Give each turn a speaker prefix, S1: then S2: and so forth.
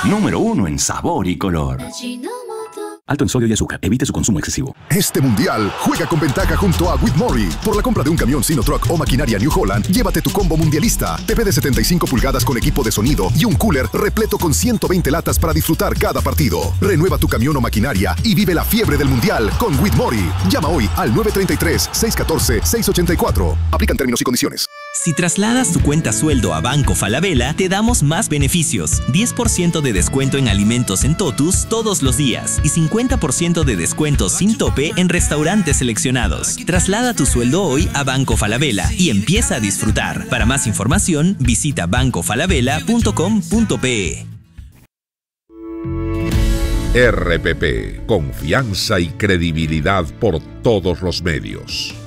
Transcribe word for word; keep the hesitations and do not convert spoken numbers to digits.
S1: Número uno en sabor y color. Alto en sodio y azúcar. Evite su consumo excesivo.
S2: Este mundial, juega con ventaja junto a Whitmore. Por la compra de un camión Sinotruk o maquinaria New Holland, llévate tu combo mundialista. T V de setenta y cinco pulgadas con equipo de sonido y un cooler repleto con ciento veinte latas para disfrutar cada partido. Renueva tu camión o maquinaria y vive la fiebre del mundial con Whitmore. Llama hoy al nueve tres tres, seis uno cuatro, seis ocho cuatro. Aplican términos y condiciones.
S3: Si trasladas tu cuenta sueldo a Banco Falabella, te damos más beneficios. diez por ciento de descuento en alimentos en Totus todos los días y cincuenta por ciento de descuento sin tope en restaurantes seleccionados. Traslada tu sueldo hoy a Banco Falabella y empieza a disfrutar. Para más información, visita banco falabella punto com punto pe.
S4: R P P, confianza y credibilidad por todos los medios.